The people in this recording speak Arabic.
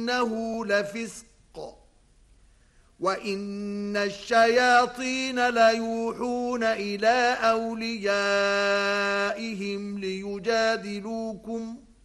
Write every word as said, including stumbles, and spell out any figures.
إنه لفسق وإن الشياطين ليوحون إلى أوليائهم ليجادلوكم